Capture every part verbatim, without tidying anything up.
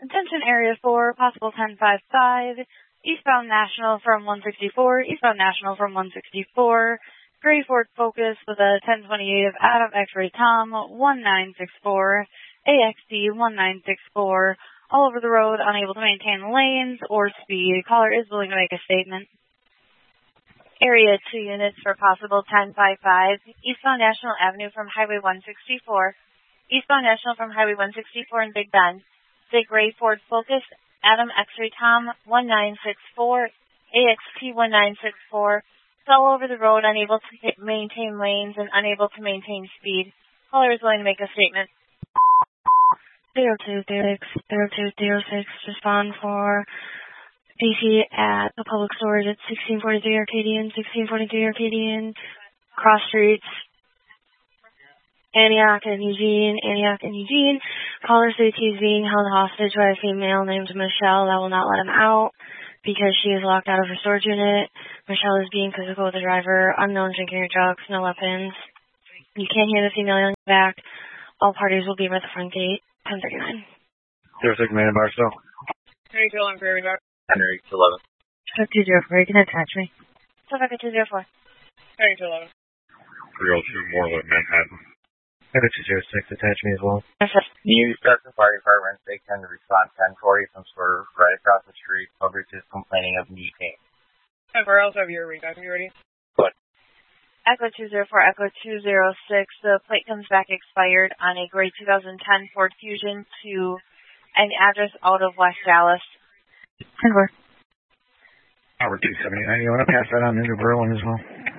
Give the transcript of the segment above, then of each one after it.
Attention area four, possible ten five five, eastbound National from one sixty-four, eastbound National from one sixty-four, Gray Ford Focus with a ten twenty-eight of Adam X-Ray Tom one nine six four, A X D one nine six four, all over the road, unable to maintain lanes or speed. Caller is willing to make a statement. Area two units for possible ten five five, eastbound National Avenue from Highway one sixty-four, eastbound National from Highway one sixty-four in Big Bend. The Gray Ford Focus, Adam X-Ray Tom one nine six four, A X T one nine six four, all over the road, unable to maintain lanes and unable to maintain speed. Caller is willing to make a statement. zero two zero six, zero two zero six, respond for D C at the public storage at sixteen forty-three Arcadian, sixteen forty-three Arcadian, cross streets, Antioch and Eugene, Antioch and Eugene. Caller says he's being held hostage by a female named Michelle that will not let him out because she is locked out of her storage unit. Michelle is being physical with the driver, unknown drinking or drugs, no weapons. You can't hear the female yelling back. All parties will be at the front gate. ten thirty-nine. zero six man in Barstow. thirty-two eleven Prairie Dog. Henry two eleven. two zero four, you can attach me. Traffic at two zero four. thirty-two eleven. three oh two Moreland, Manhattan. Henry two zero six, attach me as well. New Justin Fire Department, they can respond ten forty from swerve right across the street. Public is complaining of knee pain. And where else have your readout? Are you ready? Good. Echo two zero four, Echo two zero six. The plate comes back expired on a gray two thousand ten Ford Fusion to an address out of West Dallas. ten four. Robert two seventy-nine, you want to pass that on to New Berlin as well?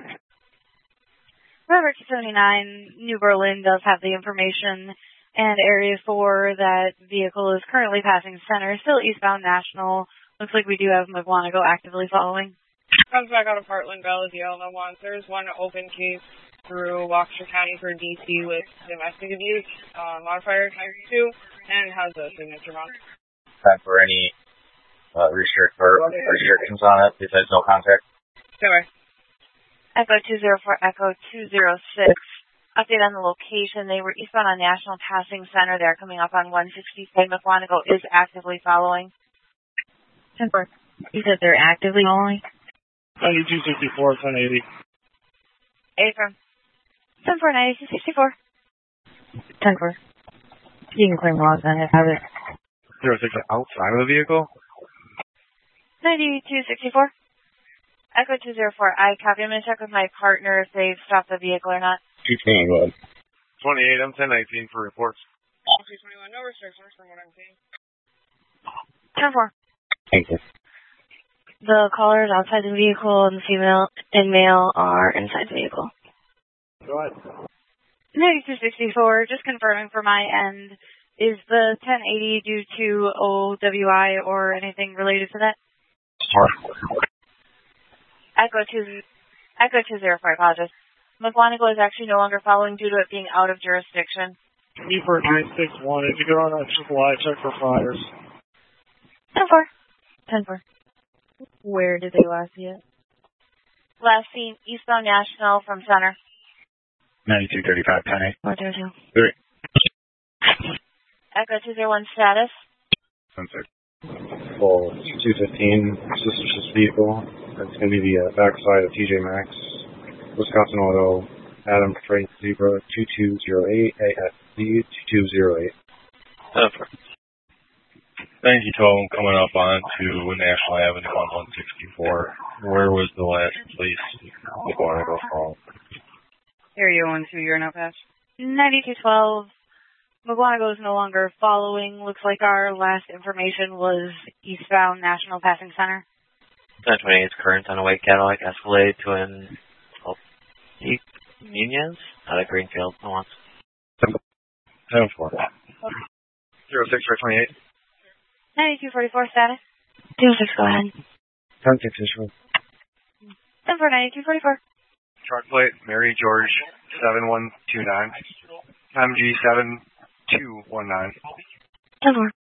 Robert two seventy-nine, New Berlin does have the information, and Area four, that vehicle is currently passing center, still eastbound National. Looks like we do have McWanago actively following. Comes back out of Heartland Bell is yellow no ones. There's one open case through Waukesha County for D C with domestic abuse, uh, modifier times two, and has a signature on it. Time for any uh, restrict or restrictions on it besides no contact? Anyway. Echo two zero four, Echo two zero six. Update on the location. They were eastbound on National passing center. They're coming up on one sixty-five. McWanago is actively following. ten four. You said they're actively following? ninety-two sixty-four, ten eighty. A from ten four, ninety-two sixty-four. ten four. You can claim logs on it. Have it. zero six outside of the vehicle? ninety-two sixty-four. Echo two zero four, I copy. I'm going to check with my partner if they've stopped the vehicle or not. two twenty-one. twenty-eight, I'm ten nineteen for reports. two twenty-one, no restrictions from what I'm seeing. ten four. Thank you. The caller is outside the vehicle and the female and male are inside the vehicle. Go ahead. ninety-two sixty-four, just confirming for my end, is the ten eighty due to O W I or anything related to that? Sure. Echo two, Echo two zero four, I apologize. McWanago is actually no longer following due to it being out of jurisdiction. Newport nine six one, if you go on that triple I, check for flyers. ten four. ten four. Where did they last see it? Last seen eastbound National from center. ninety-two thirty-five, ten eight. four zero two. Three. Echo two zero one, status. Sunset. Full two fifteen, suspicious vehicle. That's going to be the uh, backside of T J Maxx, Wisconsin Auto, Adam Freight Zebra two two zero eight, A S D two two zero eight. ninety twelve coming up on to National Avenue on one sixty-four. Where was the last place you want to go from? Area one two, you're no pass. ninety-two twelve. McWanago is no longer following. Looks like our last information was eastbound National passing center. ten twenty-eight is current on a white Cadillac Escalade to an Nunez out of Greenfield. No one's. ten four. zero six for twenty-eight. ninety-two forty-four, status. zero six, go ahead. ten six issue. ten four, ninety-two forty-four. Truck plate, Mary George seven one two nine. M G seven two one nine. ten four.